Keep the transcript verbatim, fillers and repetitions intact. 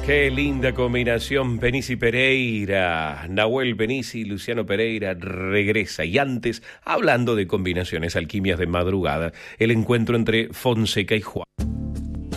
Qué linda combinación, Penici Pereira, Nahuel Penici y Luciano Pereira regresa. Y antes, hablando de combinaciones, alquimias de madrugada, el encuentro entre Fonseca y Juan.